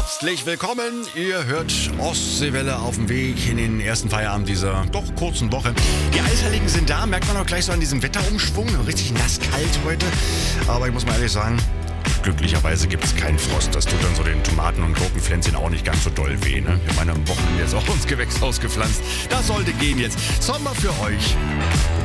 Herzlich willkommen. Ihr hört Ostseewelle auf dem Weg in den ersten Feierabend dieser doch kurzen Woche. Die Eisheiligen sind da, merkt man auch gleich so an diesem Wetterumschwung. Richtig nasskalt heute. Aber ich muss mal ehrlich sagen, glücklicherweise gibt es keinen Frost. Das tut dann so den Tomaten- und Gurkenpflänzchen auch nicht ganz so doll weh. Ne? Wir haben am Wochenende jetzt auch ins Gewächshaus gepflanzt. Das sollte gehen jetzt. Sommer für euch.